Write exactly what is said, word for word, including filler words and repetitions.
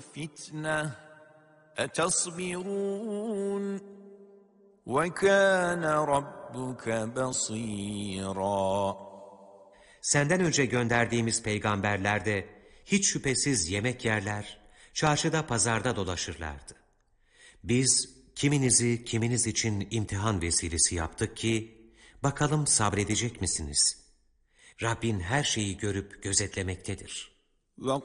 الفتنة أتصبرون وكان ربك بصيرا. Senden önce gönderdiğimiz peygamberler de hiç şüphesiz yemek yerler, çarşıda pazarda dolaşırlardı. Biz kiminizi kiminiz için imtihan vesilesi yaptık ki, bakalım sabredecek misiniz? Rabbin her şeyi görüp gözetlemektedir.